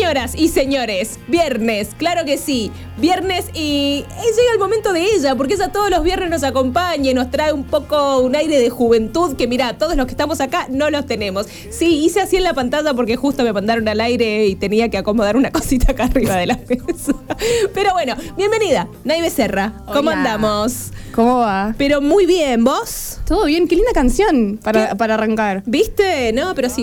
Señoras y señores, viernes, claro que sí, viernes y llega el momento de ella, porque ella todos los viernes nos acompaña y nos trae un poco un aire de juventud que mira, todos los que estamos acá no los tenemos. Sí, hice así en la pantalla porque justo me mandaron al aire y tenía que acomodar una cosita acá arriba de la mesa. Pero bueno, bienvenida, Nay Becerra, ¿cómo andamos? ¿Cómo va? Pero muy bien, ¿vos? Todo bien, qué linda canción para arrancar. ¿Viste? No, pero sí,